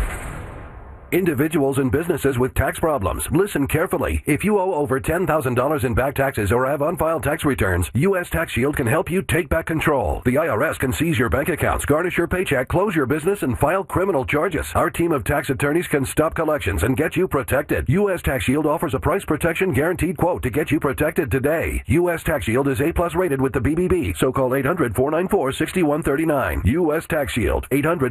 Individuals and businesses with tax problems, listen carefully. If you owe over $10,000 in back taxes or have unfiled tax returns, U.S. Tax Shield can help you take back control. The IRS can seize your bank accounts, garnish your paycheck, close your business, and file criminal charges. Our team of tax attorneys can stop collections and get you protected. U.S. Tax Shield offers a price protection guaranteed quote to get you protected today. U.S. Tax Shield is A+ rated with the BBB, so call 800-494-6139. U.S. Tax Shield,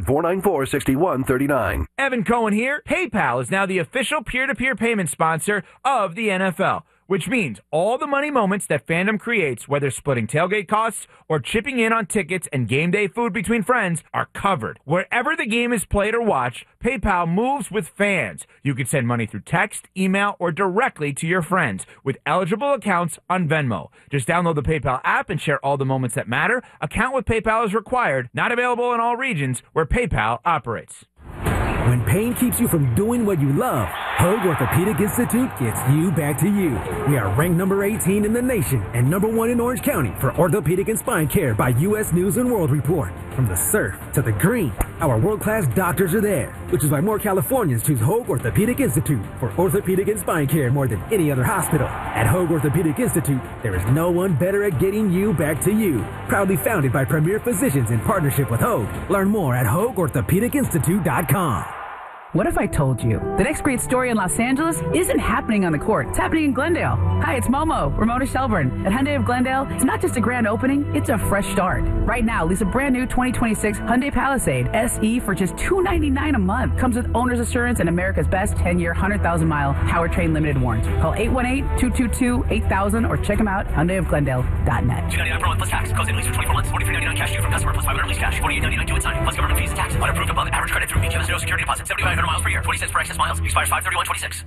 800-494-6139. Evan Cohen here. PayPal is now the official peer-to-peer payment sponsor of the NFL, which means all the money moments that fandom creates, whether splitting tailgate costs or chipping in on tickets and game day food between friends, are covered. Wherever the game is played or watched, PayPal moves with fans. You can send money through text, email, or directly to your friends with eligible accounts on Venmo. Just download the PayPal app and share all the moments that matter. Account with PayPal is required, not available in all regions where PayPal operates. When pain keeps you from doing what you love, Hoag Orthopedic Institute gets you back to you. We are ranked number 18 in the nation and number 1 in Orange County for orthopedic and spine care by U.S. News and World Report. From the surf to the green, our world-class doctors are there, which is why more Californians choose Hoag Orthopedic Institute for orthopedic and spine care more than any other hospital. At Hoag Orthopedic Institute, there is no one better at getting you back to you. Proudly founded by premier physicians in partnership with Hoag. Learn more at HoagOrthopedicInstitute.com. What if I told you the next great story in Los Angeles isn't happening on the court? It's happening in Glendale. Hi, it's Momo, Ramona Shelburne. At Hyundai of Glendale, it's not just a grand opening, it's a fresh start. Right now, lease a brand new 2026 Hyundai Palisade SE for just $299 a month. Comes with owner's assurance and America's best 10-year, 100,000-mile powertrain limited warranty. Call 818-222-8000 or check them out, HyundaiofGlendale.net. $299 per month plus tax. Goes in lease for 24 months. $43.99 cash due from customer plus $500 lease cash. $48.99 due at signing plus government fees and taxes. Unapproved above average credit through HMS. No security deposit. 7,500 miles per year. 20 cents per excess miles. Expires 5/31/26.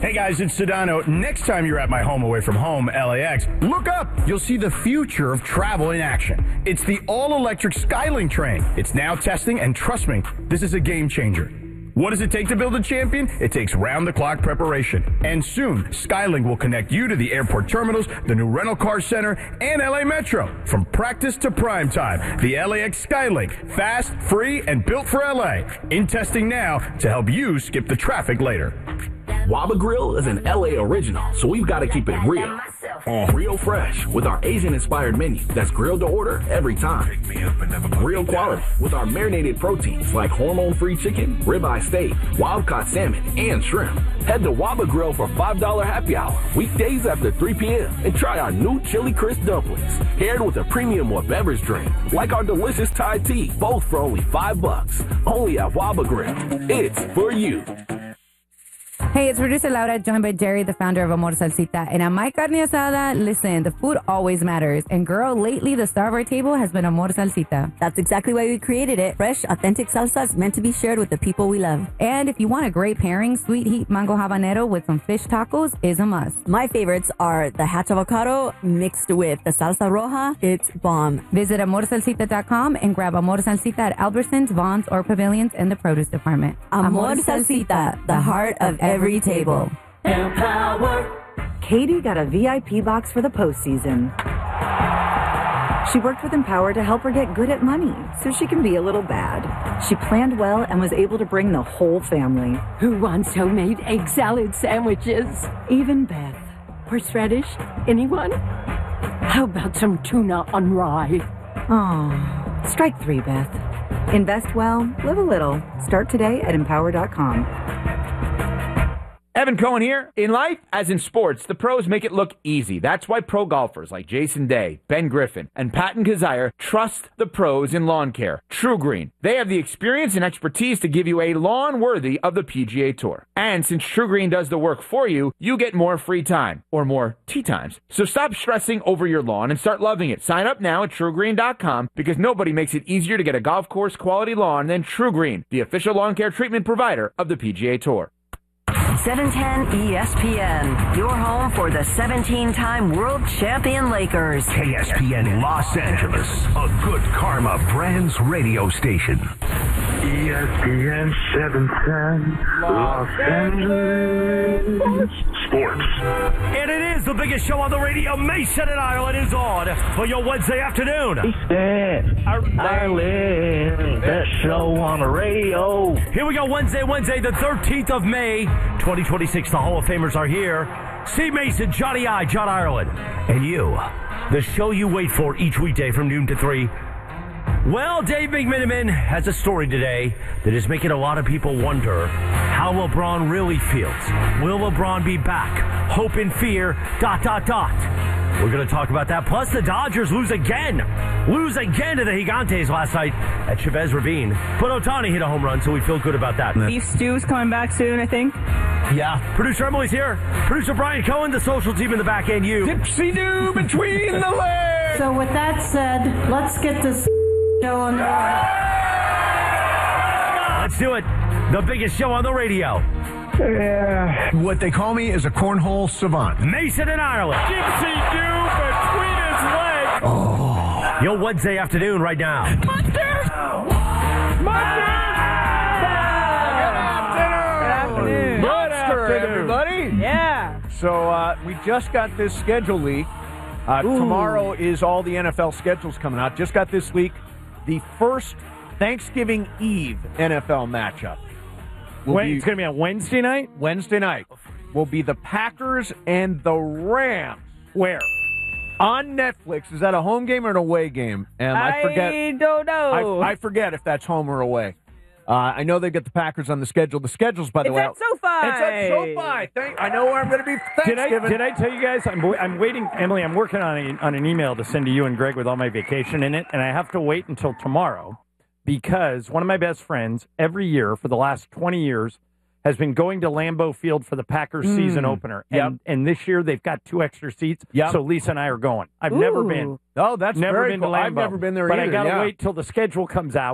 Hey guys, it's Sedano. Next time you're at my home away from home, LAX, look up. You'll see the future of travel in action. It's the all-electric Skylink train. It's now testing, and trust me, this is a game changer. What does it take to build a champion? It takes round-the-clock preparation. And soon, Skylink will connect you to the airport terminals, the new rental car center, and LA Metro. From practice to prime time, the LAX Skylink. Fast, free, and built for LA. In testing now to help you skip the traffic later. Waba Grill is an LA original, so we've got to keep it real. Real fresh with our Asian-inspired menu that's grilled to order every time. Real quality with our marinated proteins like hormone-free chicken, ribeye steak, wild-caught salmon, and shrimp. Head to Waba Grill for $5 happy hour weekdays after 3 p.m. and try our new chili crisp dumplings, paired with a premium or beverage drink like our delicious Thai tea, both for only $5. Only at Waba Grill. It's for you. Hey, it's producer Laura, joined by Jerry, the founder of Amor Salsita. And on my carne asada, listen, the food always matters. And girl, lately the star of our table has been Amor Salsita. That's exactly why we created it. Fresh, authentic salsas meant to be shared with the people we love. And if you want a great pairing, sweet heat mango habanero with some fish tacos is a must. My favorites are the hatch avocado mixed with the salsa roja. It's bomb. Visit amorsalsita.com and grab Amor Salsita at Albertsons, Vaughn's, or Pavilions in the produce department. Amor Salsita, the heart of every table. Empower. Katie got a VIP box for the postseason. She worked with Empower to help her get good at money so she can be a little bad. She planned well and was able to bring the whole family. Who wants homemade egg salad sandwiches? Even Beth. Horseradish? Anyone? How about some tuna on rye? Oh, strike 3, Beth. Invest well, live a little. Start today at Empower.com. Evan Cohen here. In life, as in sports, the pros make it look easy. That's why pro golfers like Jason Day, Ben Griffin, and Patton Kazire trust the pros in lawn care. True Green. They have the experience and expertise to give you a lawn worthy of the PGA Tour. And since True Green does the work for you, you get more free time, or more tee times. So stop stressing over your lawn and start loving it. Sign up now at TrueGreen.com because nobody makes it easier to get a golf course quality lawn than True Green, the official lawn care treatment provider of the PGA Tour. 710 ESPN, your home for the 17-time world champion Lakers. KSPN Los Angeles, a Good Karma Brands radio station. ESPN 710 Los Angeles. Sports. And it is the biggest show on the radio. Mason and Ireland is on for your Wednesday afternoon. Ireland, that show on the radio. Here we go, Wednesday, the 13th of May, 2026. The Hall of Famers are here. Steve Mason, Johnny I, John Ireland, and you. The show you wait for each weekday from noon to 3. Well, Dave McMiniman has a story today that is making a lot of people wonder how LeBron really feels. Will LeBron be back? Hope and fear, ... We're going to talk about that. Plus, the Dodgers lose again to the Gigantes last night at Chavez Ravine. But Ohtani hit a home run, so we feel good about that. Beef Stew's coming back soon, I think. Yeah. Producer Emily's here. Producer Brian Cohen, the social team in the back, and you. Dipsy-doo between the legs. So with that said, let's get this show on the road. Let's do it. The biggest show on the radio. What they call me is a cornhole savant. Mason in Ireland. Dipsy-doo between his legs. Oh. Your Wednesday afternoon right now. Monster! Good afternoon, everybody. Yeah. So we just got this schedule leak. Tomorrow is all the NFL schedules coming out. Just got this leak. The first Thanksgiving Eve NFL matchup. It's going to be on Wednesday night? Wednesday night will be the Packers and the Rams. Where? On Netflix. Is that a home game or an away game? And I forget. I don't know. I forget if that's home or away. I know they get the Packers on the schedule. The schedule's, by the way. It's at SoFi. It's at SoFi. I know where I'm going to be for Thanksgiving. Did I tell you guys? I'm waiting. Emily, I'm working on an email to send to you and Greg with all my vacation in it, and I have to wait until tomorrow. Because one of my best friends, every year for the last 20 years, has been going to Lambeau Field for the Packers season opener. And this year they've got 2 extra seats, so Lisa and I are going. I've never been. Oh, that's never very been cool. to Lambeau. I've never been there but either. But I got to wait till the schedule comes out.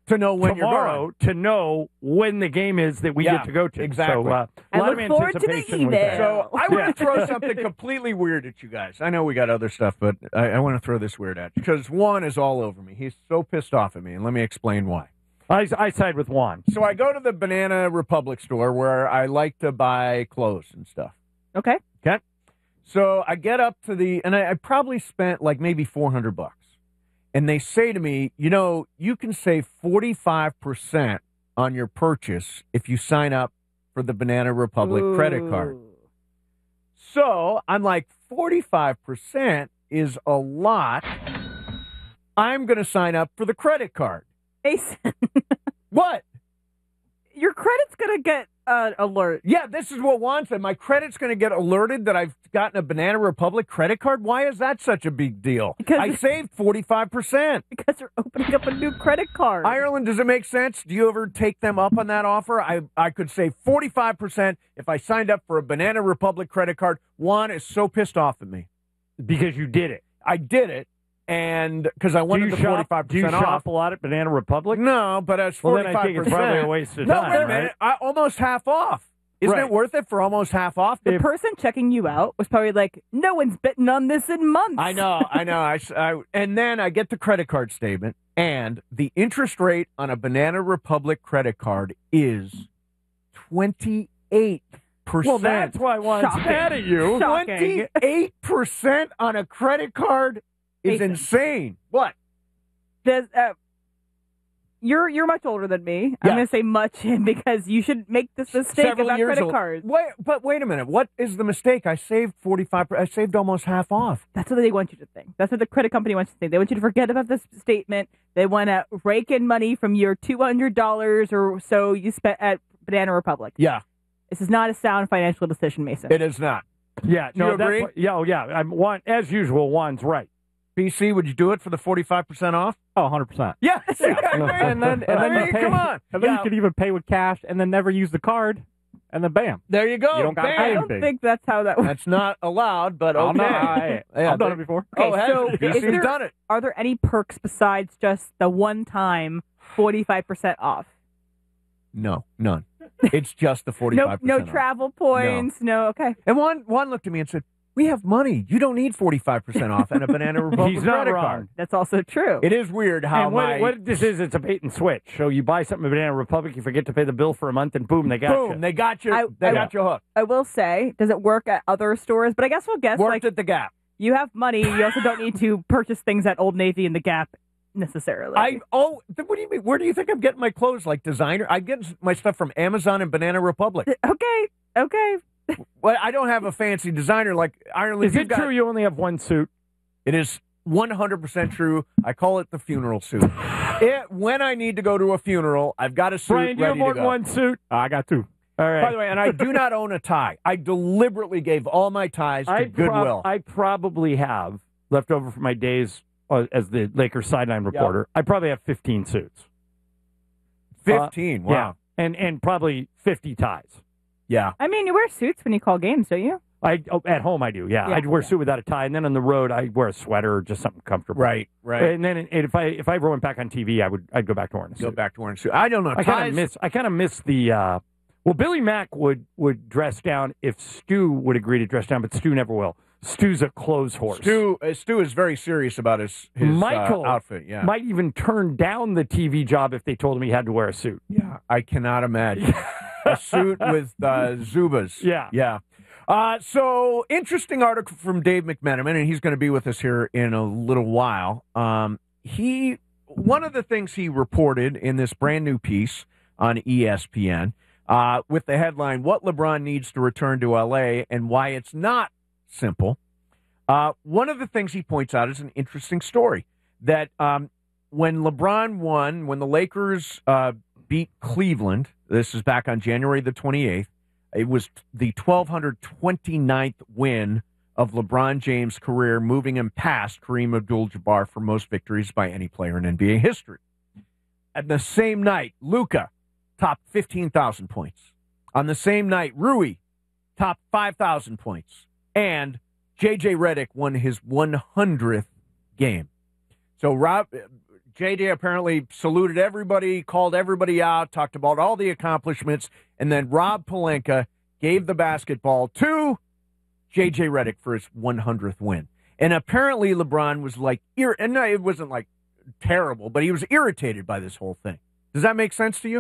to know when tomorrow you're going. to know when the game is that we get to go to. Exactly. So, a lot of anticipation with that. So I want to throw something completely weird at you guys. I know we got other stuff, but I want to throw this weird at you because Juan is all over me. He's so pissed off at me, and let me explain why. I side with Juan. So I go to the Banana Republic store where I like to buy clothes and stuff. Okay. Okay. So I get up to and I probably spent like maybe $400. And they say to me, you can save 45% on your purchase if you sign up for the Banana Republic credit card. So I'm like, 45% is a lot. I'm going to sign up for the credit card. Jason. What? Your credit's going to get alert. Yeah, this is what Juan said. My credit's going to get alerted that I've gotten a Banana Republic credit card. Why is that such a big deal? Because I saved 45%. Because you're opening up a new credit card. Ireland, does it make sense? Do you ever take them up on that offer? I could save 45% if I signed up for a Banana Republic credit card. Juan is so pissed off at me. Because you did it. I did it. And because I wanted the 45% off. Do you shop a lot at Banana Republic? No, but it's 45%. Well, then I think it's probably a waste of time. No, wait a minute. Almost half off. Isn't it worth it for almost half off? The person checking you out was probably like, no one's bitten on this in months. I know. And then I get the credit card statement, and the interest rate on a Banana Republic credit card is 28%. Well, that's why I wanted to mad at you. 28% on a credit card is insane. What? You're much older than me. I'm going to say much because you should make this mistake about credit cards. Wait a minute. What is the mistake? I saved 45%. I saved almost half off. That's what they want you to think. That's what the credit company wants you to think. They want you to forget about this statement. They want to rake in money from your $200 or so you spent at Banana Republic. Yeah. This is not a sound financial decision, Mason. It is not. Yeah. Do you agree? As usual, Juan's right. BC, would you do it for the 45% off? Oh, 100%. Yeah. and then you pay, come on. And then you can even pay with cash and then never use the card. And then bam. There you go. You don't got to pay I don't think that's how that works. That's not allowed, but okay. I've done it before. Okay, so BC's done it. Are there any perks besides just the one-time 45% off? No, none. It's just the 45%. No travel points. No. Okay. And Juan looked at me and said, "We have money. You don't need 45% off and a Banana Republic credit card." That's also true. It is weird how what this is, it's a bait and switch. So you buy something at Banana Republic, you forget to pay the bill for a month, and boom, they got you. Boom, they got you. They got you hooked. I will say, does it work at other stores? But I guess we'll guess. Worked at the Gap. You have money. You also don't need to purchase things at Old Navy and the Gap necessarily. What do you mean? Where do you think I'm getting my clothes? Like designer? I get my stuff from Amazon and Banana Republic. Okay. Well, I don't have a fancy designer like Ireland. Is it true you only have one suit? It is 100% true. I call it the funeral suit. When I need to go to a funeral, I've got a suit Brian, do you have more than one suit? I got two. All right. By the way, and I do not own a tie. I deliberately gave all my ties to Goodwill. I probably have, left over from my days as the Lakers sideline reporter, I probably have 15 suits. 15? Wow. Yeah. And probably 50 ties. Yeah. I mean, you wear suits when you call games, don't you? At home, I do, yeah. I'd wear a suit without a tie, and then on the road, I wear a sweater or just something comfortable. Right. And then if I ever went back on TV, I'd go back to wearing a suit. Go back to wearing a suit. I don't know. I kind of miss the. Billy Mack would dress down if Stu would agree to dress down, but Stu never will. Stu's a clothes horse. Stu is very serious about his Michael outfit. Yeah, might even turn down the TV job if they told him he had to wear a suit. Yeah, I cannot imagine a suit with Zubas. Yeah. So interesting article from Dave McMenamin, and he's going to be with us here in a little while. One of the things he reported in this brand new piece on ESPN with the headline, "What LeBron Needs to Return to LA and Why It's Not Simple." One of the things he points out is an interesting story that when LeBron won, when the Lakers beat Cleveland, this is back on January the 28th, it was the 1,229th win of LeBron James' career, moving him past Kareem Abdul-Jabbar for most victories by any player in NBA history. At the same night, Luka topped 15,000 points. On the same night, Rui topped 5,000 points. And J.J. Redick won his 100th game. So JJ apparently saluted everybody, called everybody out, talked about all the accomplishments, and then Rob Pelinka gave the basketball to JJ Redick for his 100th win. And apparently LeBron was like, and no, it wasn't like terrible, but he was irritated by this whole thing. Does that make sense to you?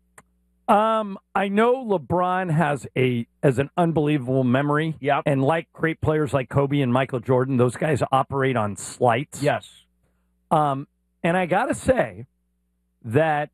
I know LeBron has an unbelievable memory. Yep. And like great players like Kobe and Michael Jordan, those guys operate on slights. Yes. And I got to say that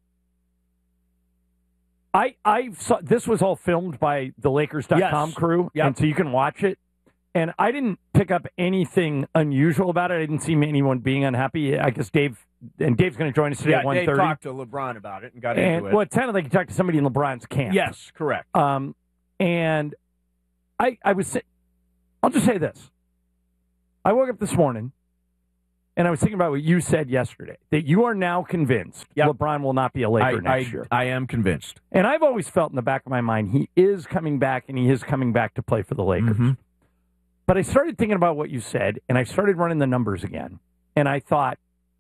I saw this was all filmed by the Lakers.com crew, and so you can watch it. And I didn't pick up anything unusual about it. I didn't see anyone being unhappy. I guess Dave's going to join us today at 1:30. Dave talked to LeBron about it and got into it. Well, it sounded like he talked to somebody in LeBron's camp. Yes, correct. And I'll just say this. I woke up this morning, and I was thinking about what you said yesterday, that you are now convinced LeBron will not be a Laker next year. I am convinced. And I've always felt in the back of my mind he is coming back, and he is coming back to play for the Lakers. Mm-hmm. But I started thinking about what you said, and I started running the numbers again. And I thought,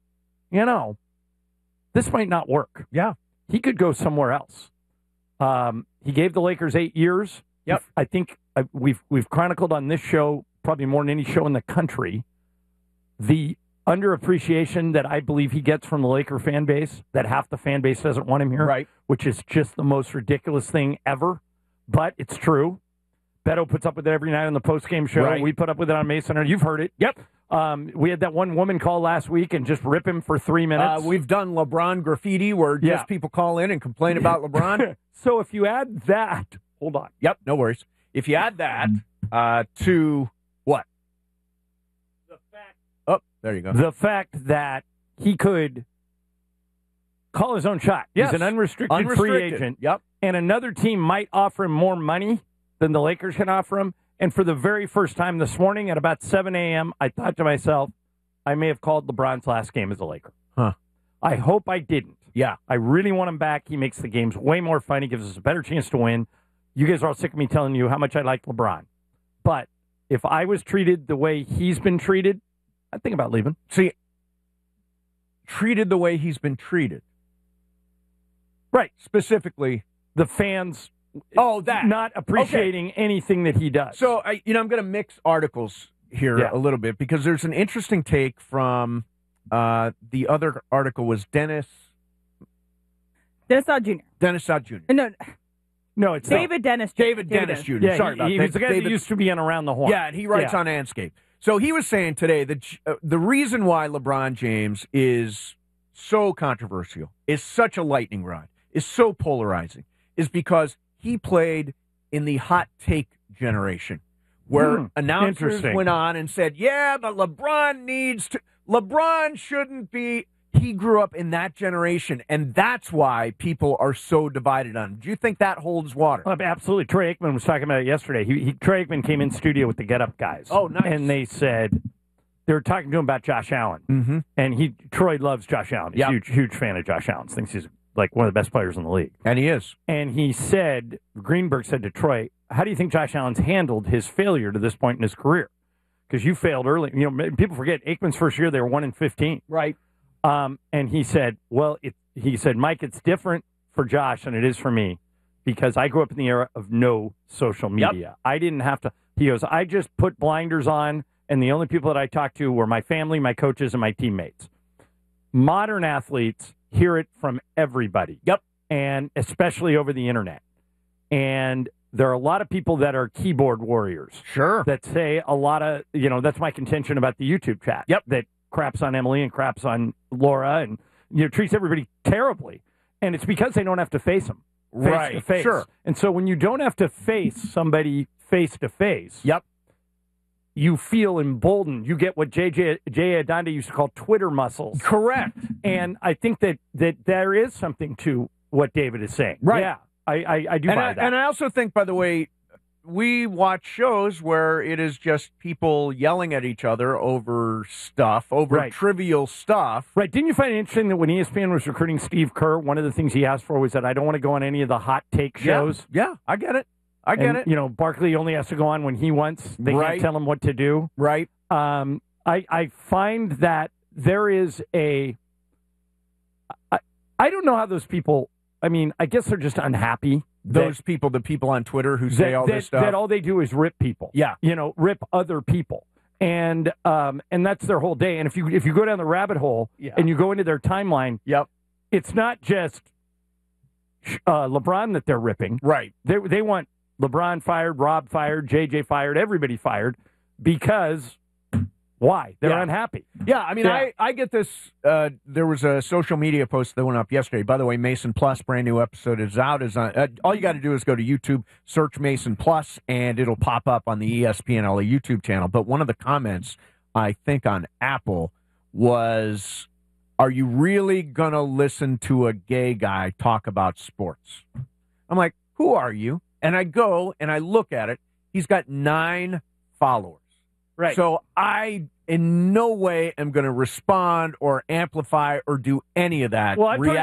this might not work. Yeah. He could go somewhere else. He gave the Lakers 8 years. Yep. I think we've chronicled on this show, probably more than any show in the country, the underappreciation that I believe he gets from the Laker fan base, that half the fan base doesn't want him here, right? Which is just the most ridiculous thing ever. But it's true. Beto puts up with it every night on the post-game show. Right. We put up with it on Mason. You've heard it. Yep. We had that one woman call last week and just rip him for 3 minutes. We've done LeBron graffiti where just people call in and complain about LeBron. So if you add that, hold on. Yep, no worries. If you add that to what? There you go. The fact that he could call his own shot. Yes. He's an unrestricted free agent. Yep. And another team might offer him more money than the Lakers can offer him. And for the very first time this morning at about 7 a.m., I thought to myself, I may have called LeBron's last game as a Laker. Huh. I hope I didn't. Yeah. I really want him back. He makes the games way more fun. He gives us a better chance to win. You guys are all sick of me telling you how much I like LeBron. But if I was treated the way he's been treated, I'd think about leaving. See, treated the way he's been treated. Right. Specifically, the fans that not appreciating anything that he does. So, I'm going to mix articles here a little bit because there's an interesting take from the other article was Dennis Dodd Jr. Dennis Dodd Jr. No, it's David Dennis. David Dennis Jr. Yeah, Sorry about that. He was the guy that used to be in Around the Horn. Yeah, and he writes on Anscape. So he was saying today that the reason why LeBron James is so controversial, is such a lightning rod, is so polarizing, is because he played in the hot take generation where announcers went on and said, yeah, but LeBron shouldn't be. He grew up in that generation, and that's why people are so divided on him. Do you think that holds water? Absolutely. Troy Aikman was talking about it yesterday. Troy Aikman came in studio with the Get Up guys. Oh, nice. And they said, they were talking to him about Josh Allen. Mm-hmm. And Troy loves Josh Allen. He's a huge fan of Josh Allen. Thinks he's like one of the best players in the league. And he is. And he said, Greenberg said to Troy, how do you think Josh Allen's handled his failure to this point in his career? Because you failed early. People forget Aikman's first year, they were 1-15. Right. And he said, Mike, it's different for Josh than it is for me because I grew up in the era of no social media. Yep. I didn't have to. He goes, I just put blinders on, and the only people that I talked to were my family, my coaches, and my teammates. Modern athletes hear it from everybody. Yep. And especially over the internet. And there are a lot of people that are keyboard warriors. Sure. That say a lot of, that's my contention about the YouTube chat. Yep. That craps on Emily and craps on Laura and treats everybody terribly. And it's because they don't have to face them face to face. Sure. And so when you don't have to face somebody face to face, you feel emboldened. You get what J.A. Adonde used to call Twitter muscles. Correct. And I think that there is something to what David is saying. Right. Yeah, I do buy that. And I also think, by the way, we watch shows where it is just people yelling at each other over stuff, over trivial stuff. Right. Didn't you find it interesting that when ESPN was recruiting Steve Kerr, one of the things he asked for was that I don't want to go on any of the hot take shows? Yeah, I get it. I get it. Barkley only has to go on when he wants. They can't tell him what to do. Right. I find that there is a I don't know how those people. I mean, I guess they're just unhappy. Those people, the people on Twitter who say all this stuff, that all they do is rip people. Yeah, rip other people, and that's their whole day. And if you go down the rabbit hole and you go into their timeline, it's not just LeBron that they're ripping. Right. They want LeBron fired, Rob fired, JJ fired, everybody fired because. Why? They're unhappy. Yeah, I mean, I get this. There was a social media post that went up yesterday. By the way, Mason Plus, brand new episode is out. All you got to do is go to YouTube, search Mason Plus, and it'll pop up on the ESPN LA YouTube channel. But one of the comments, I think, on Apple was, are you really going to listen to a gay guy talk about sports? I'm like, who are you? And I go and I look at it. He's got 9 followers. Right. So I, in no way, am going to respond or amplify or do any of that. Well,